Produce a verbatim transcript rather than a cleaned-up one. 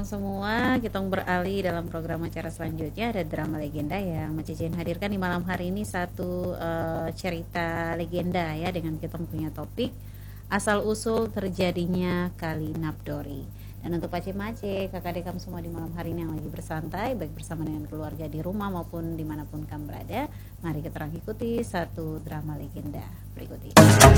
semua, kita beralih dalam program acara selanjutnya, ada drama legenda yang Macicin hadirkan di malam hari ini. Satu uh, cerita legenda ya, dengan kita punya topik asal usul terjadinya Kali Napdori. Dan untuk Pace Mace, kakak adik kamu semua di malam hari ini yang lagi bersantai, baik bersama dengan keluarga di rumah maupun dimanapun kamu berada, mari kita ikuti satu drama legenda berikut ini.